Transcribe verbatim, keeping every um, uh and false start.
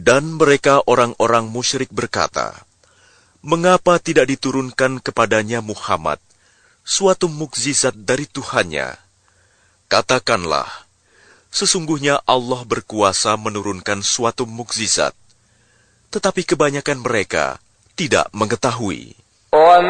Dan mereka orang-orang musyrik berkata, "Mengapa tidak diturunkan kepadanya Muhammad suatu mukjizat dari Tuhannya?" Katakanlah, sesungguhnya Allah berkuasa menurunkan suatu mukjizat, tetapi kebanyakan mereka tidak mengetahui.